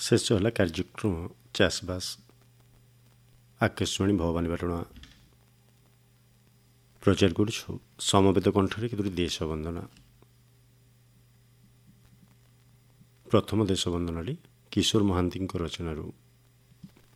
ଶେଷ ହେଲା କାର୍ଯ୍ୟକ୍ରମ ଚାଷବାସ। ଆକାଶବାଣୀ ଭବାନୀପାଟଣା ପ୍ରଚାର କରୁଛୁ ସମବେତ କଣ୍ଠରେ କେତୋଟି ଦେଶ ବନ୍ଦନା। ପ୍ରଥମ ଦେଶ ବନ୍ଦନାଟି କିଶୋର ମହାନ୍ତିଙ୍କ ରଚନାରୁ।